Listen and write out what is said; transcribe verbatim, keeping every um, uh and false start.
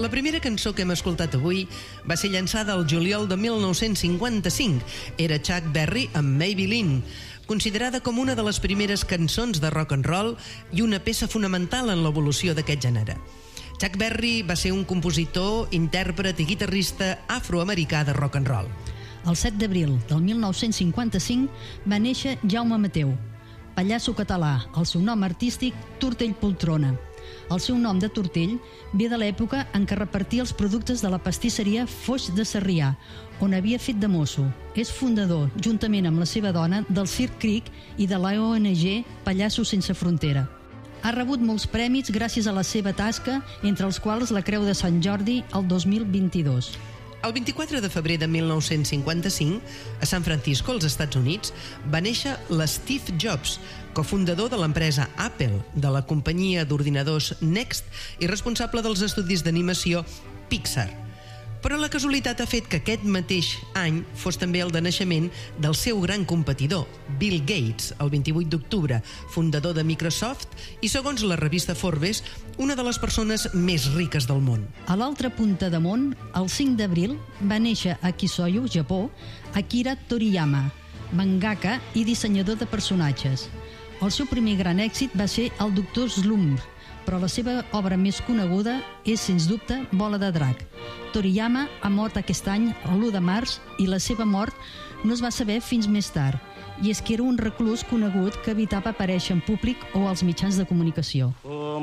La primera cançó que hem escoltat avui va ser llançada el juliol de mil nou-cents cinquanta-cinc. Era Chuck Berry amb Maybelline, considerada com una de les primeres cançons de rock and roll i una peça fonamental en l'evolució d'aquest gènere. Chuck Berry va ser un compositor, intèrpret i guitarrista afroamericà de rock and roll. El set d'abril del mil nou-cents cinquanta-cinc va néixer Jaume Mateu, pallasso català, el seu nom artístic Tortell Poltrona. El seu nom de Tortell ve de l'època en què repartia els productes de la pastisseria Foix de Sarrià, on havia fet de mosso. És fundador, juntament amb la seva dona, del Circ Cric i de la O N G Pallassos Sense Frontera. Ha rebut molts prèmits gràcies a la seva tasca, entre els quals la Creu de Sant Jordi el dos mil vint-i-dos. El vint-i-quatre de febrer de mil nou-cents cinquanta-cinc, a San Francisco, als Estats Units, va néixer l'Steve Jobs, cofundador de l'empresa Apple, de la companyia d'ordinadors Next i responsable dels estudis d'animació Pixar. Però la casualitat ha fet que aquest mateix any fos també el de naixement del seu gran competidor, Bill Gates, el vint-i-vuit d'octubre, fundador de Microsoft i, segons la revista Forbes, una de les persones més riques del món. A l'altra punta de món, el cinc d'abril, va néixer a Kisoyo, Japó, Akira Toriyama, mangaka i dissenyador de personatges. El seu primer gran èxit va ser el doctor Slump, però la seva obra més coneguda és, sens dubte, Bola de Drac. Toriyama ha mort aquest any, l'u de març, i la seva mort no es va saber fins més tard, i és que era un reclús conegut que evitava aparèixer en públic o als mitjans de comunicació.